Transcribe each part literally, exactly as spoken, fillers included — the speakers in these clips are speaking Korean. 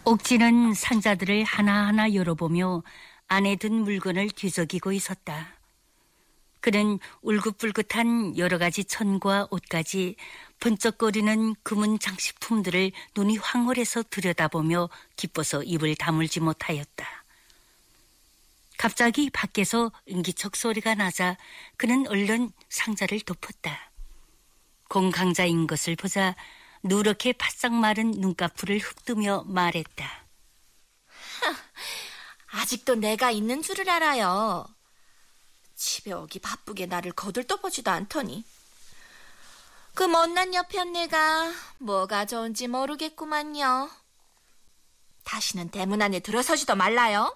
옥진은 상자들을 하나하나 열어보며 안에 든 물건을 뒤적이고 있었다. 그는 울긋불긋한 여러 가지 천과 옷까지 번쩍거리는 금은 장식품들을 눈이 황홀해서 들여다보며 기뻐서 입을 다물지 못하였다. 갑자기 밖에서 인기척 소리가 나자 그는 얼른 상자를 덮었다. 공강자인 것을 보자 누렇게 바싹 마른 눈꺼풀을 흡뜨며 말했다. 아직도 내가 있는 줄을 알아요. 집에 오기 바쁘게 나를 거들떠보지도 않더니. 그 못난 여편 내가 뭐가 좋은지 모르겠구만요. 다시는 대문 안에 들어서지도 말라요.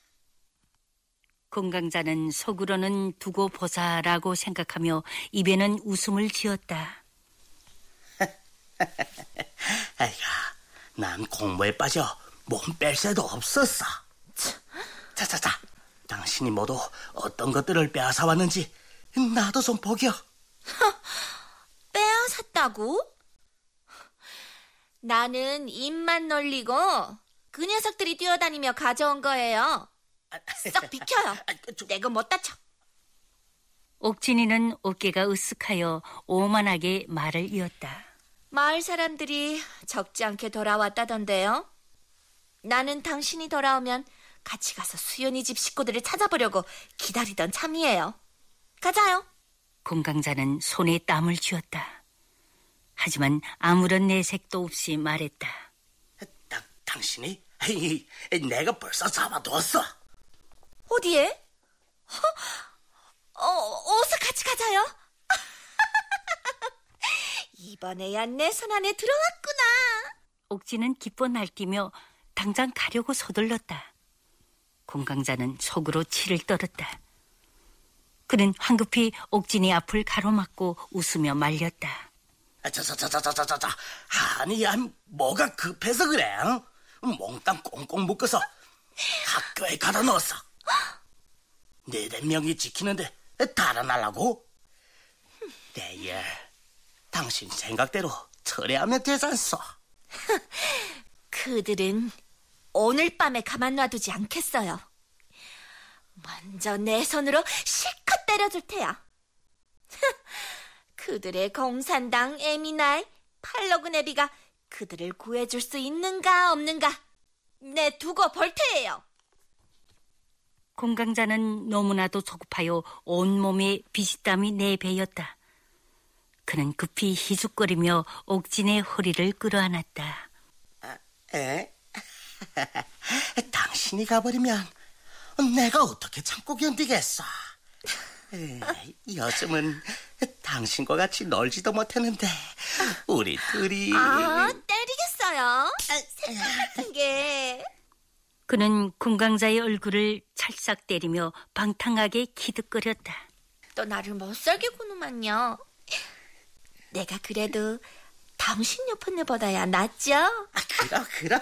공강자는 속으로는 두고 보사라고 생각하며 입에는 웃음을 지었다. 아이고, 난 공부에 빠져 몸 뺄 새도 없었어. 자자자, 당신이 모두 어떤 것들을 빼앗아 왔는지 나도 좀 보겨. 빼앗았다고? 나는 입만 놀리고 그 녀석들이 뛰어다니며 가져온 거예요. 썩 비켜요. 내가 못 다쳐. 옥진이는 어깨가 으쓱하여 오만하게 말을 이었다. 마을 사람들이 적지 않게 돌아왔다던데요. 나는 당신이 돌아오면 같이 가서 수연이 집 식구들을 찾아보려고 기다리던 참이에요. 가자요. 공강자는 손에 땀을 쥐었다. 하지만 아무런 내색도 없이 말했다. 다, 당신이? 에이, 내가 벌써 잡아뒀어. 어디에? 어, 어, 어서 같이 가자요. 이번에야 내 손 안에 들어왔구나. 옥진은 기뻐 날뛰며 당장 가려고 서둘렀다. 공강자는 속으로 치를 떨었다. 그는 황급히 옥진이 앞을 가로막고 웃으며 말렸다. 자자자자자자자, 아니, 뭐가 급해서 그래? 어? 몽땅 꽁꽁 묶어서 학교에 가다 넣었어. 네댓 명이 지키는데 달아나려고? 내일 당신 생각대로 처리하면 되잖소. 그들은 오늘 밤에 가만 놔두지 않겠어요. 먼저 내 손으로 실컷 때려줄 테야. 그들의 공산당 에미나이 팔로그네비가 그들을 구해줄 수 있는가 없는가 내 두고 볼 테예요. 공강자는 너무나도 조급하여 온몸에 비지땀이 내배였다. 그는 급히 희죽거리며 옥진의 허리를 끌어안았다. 아, 에? 당신이 가버리면 내가 어떻게 참고 견디겠어. 에, 요즘은 당신과 같이 놀지도 못했는데 우리 둘이... 아, 때리겠어요? 생각 같은 게... 그는 공강자의 얼굴을 찰싹 때리며 방탕하게 키득거렸다. 또 나를 못살게 구누만요. 내가 그래도 당신 여편네보다야 낫죠? 아, 그럼 그럼.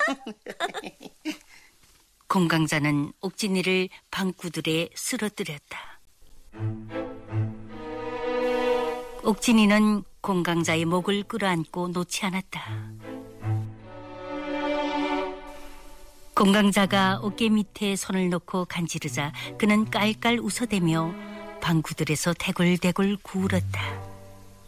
공강자는 옥진이를 방구들에 쓰러뜨렸다. 옥진이는 공강자의 목을 끌어안고 놓지 않았다. 공강자가 어깨 밑에 손을 놓고 간지르자 그는 깔깔 웃어대며 방구들에서 대굴대굴 구울었다.